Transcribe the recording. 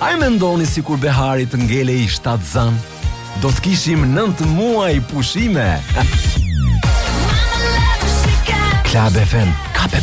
A i mendoni si kur Behari të ngelej 7 zën, do të kishim 9 muaj pushime. Klab FM